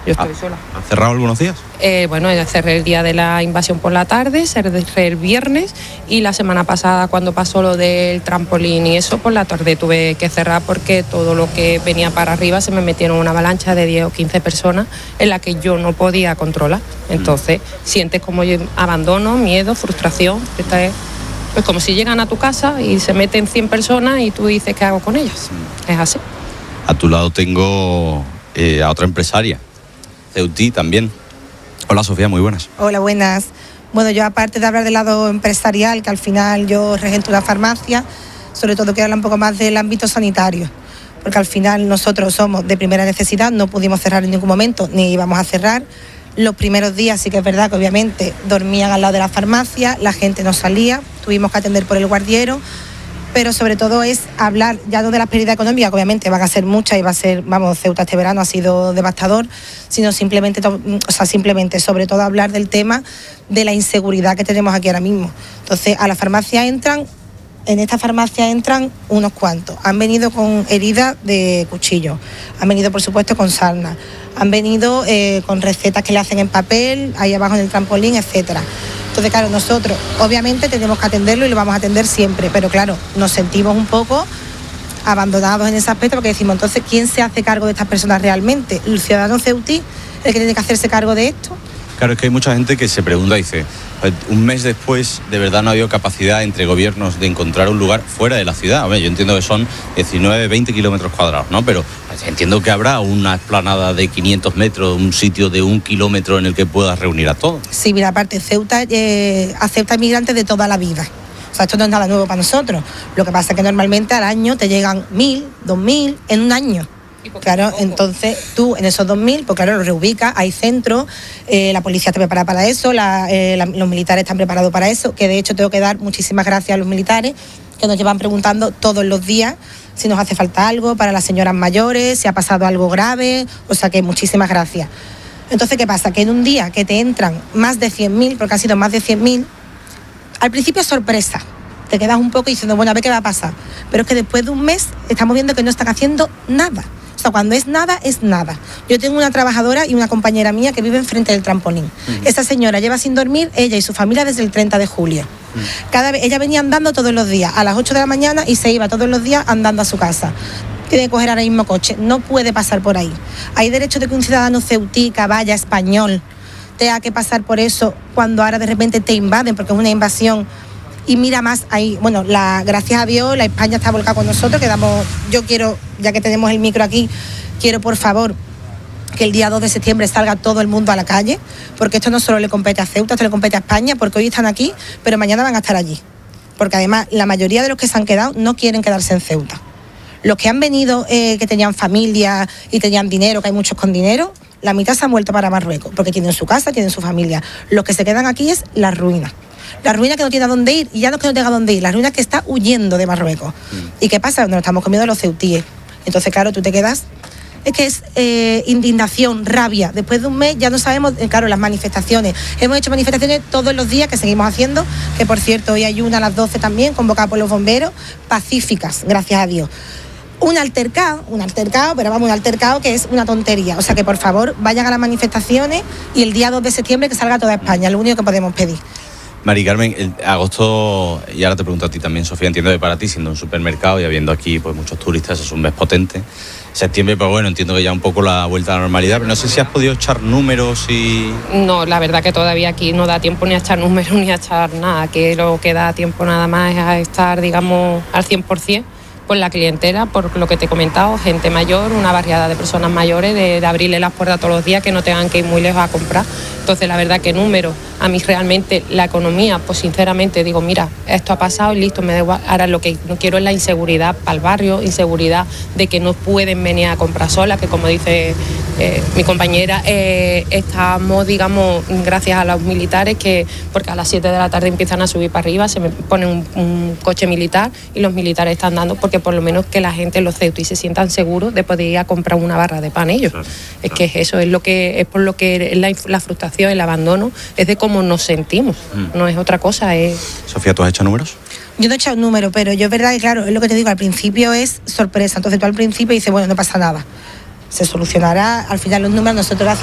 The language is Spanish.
Yo estoy sola. ¿Han cerrado algunos días? Bueno, cerré el día de la invasión por la tarde, cerré el viernes y la semana pasada cuando pasó lo del trampolín y eso, por la tarde tuve que cerrar porque todo lo que venía para arriba se me metieron una avalancha de 10 o 15 personas en la que yo no podía controlar. Entonces sientes como abandono, miedo, frustración. Esta es pues como si llegan a tu casa y se meten 100 personas y tú dices ¿qué hago con ellas? Es así. A tu lado tengo a otra empresaria, Ceutí también. Hola Sofía, muy buenas. Hola, buenas. Bueno, yo aparte de hablar del lado empresarial, que al final yo regento una farmacia, sobre todo quiero hablar un poco más del ámbito sanitario, porque al final nosotros somos de primera necesidad, no pudimos cerrar en ningún momento, ni íbamos a cerrar. Los primeros días sí que es verdad que obviamente dormían al lado de la farmacia, la gente no salía, tuvimos que atender por el guardiero, pero sobre todo es hablar ya no de las pérdidas económicas, que obviamente van a ser muchas y va a ser, vamos, Ceuta este verano ha sido devastador, sino simplemente sobre todo hablar del tema de la inseguridad que tenemos aquí ahora mismo. Entonces, a la farmacia en esta farmacia entran unos cuantos. Han venido con heridas de cuchillo, han venido por supuesto con sarna, han venido con recetas que le hacen en papel, ahí abajo en el trampolín, etcétera. Entonces, claro, nosotros obviamente tenemos que atenderlo y lo vamos a atender siempre, pero claro, nos sentimos un poco abandonados en ese aspecto porque decimos, entonces, ¿quién se hace cargo de estas personas realmente? ¿El ciudadano ceutí el que tiene que hacerse cargo de esto? Claro, es que hay mucha gente que se pregunta, dice, un mes después, ¿de verdad no ha habido capacidad entre gobiernos de encontrar un lugar fuera de la ciudad? Hombre, yo entiendo que son 19, 20 kilómetros cuadrados, ¿no? Pero entiendo que habrá una explanada de 500 metros, un sitio de 1 kilómetro en el que puedas reunir a todos. Sí, mira, aparte, Ceuta acepta inmigrantes de toda la vida. O sea, esto no es nada nuevo para nosotros. Lo que pasa es que normalmente al año te llegan 1.000, 2.000 en un año. Claro, entonces tú en esos 2.000, pues claro, los reubicas, hay centros, la policía está preparada para eso, los militares están preparados para eso, que de hecho tengo que dar muchísimas gracias a los militares que nos llevan preguntando todos los días si nos hace falta algo para las señoras mayores, si ha pasado algo grave, o sea que muchísimas gracias. Entonces, ¿qué pasa? Que en un día que te entran más de 100.000, porque han sido más de 100.000, al principio es sorpresa. Te quedas un poco diciendo, bueno, a ver qué va a pasar. Pero es que después de un mes estamos viendo que no están haciendo nada. O sea, cuando es nada, es nada. Yo tengo una trabajadora y una compañera mía que vive enfrente del trampolín. Esa señora lleva sin dormir, ella y su familia, desde el 30 de julio. Ella venía andando todos los días, a las 8 de la mañana, y se iba todos los días andando a su casa. Tiene que coger ahora mismo coche, no puede pasar por ahí. Hay derecho de que un ciudadano ceutí, caballa, español, tenga que pasar por eso cuando ahora de repente te invaden, porque es una invasión. Y mira más ahí, bueno, gracias a Dios, la España está volcada con nosotros, yo quiero, ya que tenemos el micro aquí, quiero por favor que el día 2 de septiembre salga todo el mundo a la calle, porque esto no solo le compete a Ceuta, esto le compete a España, porque hoy están aquí, pero mañana van a estar allí. Porque además la mayoría de los que se han quedado no quieren quedarse en Ceuta. Los que han venido, que tenían familia y tenían dinero, que hay muchos con dinero, la mitad se han vuelto para Marruecos, porque tienen su casa, tienen su familia. Los que se quedan aquí es la ruina. La ruina que no tiene a dónde ir, y ya no es que no tenga a dónde ir, la ruina que está huyendo de Marruecos. ¿Y qué pasa? Nos estamos comiendo los ceutíes. Entonces, claro, tú te quedas. Es que es indignación, rabia. Después de un mes ya no sabemos, claro, las manifestaciones. Hemos hecho manifestaciones todos los días, que seguimos haciendo, que por cierto, hoy hay una a las 12 también, convocada por los bomberos, pacíficas, gracias a Dios. Un altercado, pero vamos, un altercado que es una tontería. O sea que por favor vayan a las manifestaciones y el día 2 de septiembre que salga toda España, lo único que podemos pedir. Mari Carmen, agosto, y ahora te pregunto a ti también, Sofía, entiendo que para ti, siendo un supermercado y habiendo aquí pues muchos turistas, es un mes potente. Septiembre, pues bueno, entiendo que ya un poco la vuelta a la normalidad, pero no sé si has podido echar números y... No, la verdad que todavía aquí no da tiempo ni a echar números ni a echar nada, que lo que da tiempo nada más es a estar, digamos, al 100%. Por la clientela, por lo que te he comentado, gente mayor, una barriada de personas mayores, de abrirle las puertas todos los días, que no tengan que ir muy lejos a comprar. Entonces, la verdad que números, a mí realmente la economía, pues sinceramente digo, mira, esto ha pasado y listo, me da igual. Ahora lo que no quiero es la inseguridad para el barrio, inseguridad de que no pueden venir a comprar solas, que como dice mi compañera, estamos, digamos, gracias a los militares, que porque a las 7 de la tarde empiezan a subir para arriba, se me pone un coche militar y los militares están dando, porque por lo menos que la gente, los ceutíes, se sientan seguros de poder ir a comprar una barra de pan ellos. Claro, es que eso es por lo que la frustración, el abandono, es de cómo nos sentimos, no es otra cosa. Sofía, ¿tú has hecho números? Yo no he echado números, pero yo es verdad que, claro, es lo que te digo, al principio es sorpresa. Entonces tú al principio dices, bueno, no pasa nada, se solucionará, al final los números nosotros